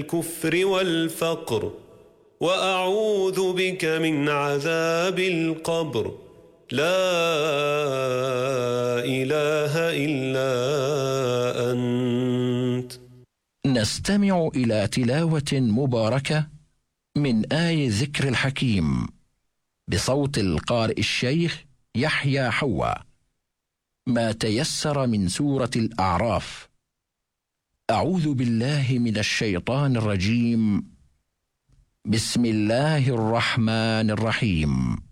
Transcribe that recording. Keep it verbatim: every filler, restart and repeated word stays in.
الكفر والفقر وأعوذ بك من عذاب القبر لا إله إلا أنت. نستمع إلى تلاوة مباركة من آي ذكر الحكيم بصوت القارئ الشيخ يحيى حوا، ما تيسر من سورة الأعراف. أعوذ بالله من الشيطان الرجيم. بسم الله الرحمن الرحيم.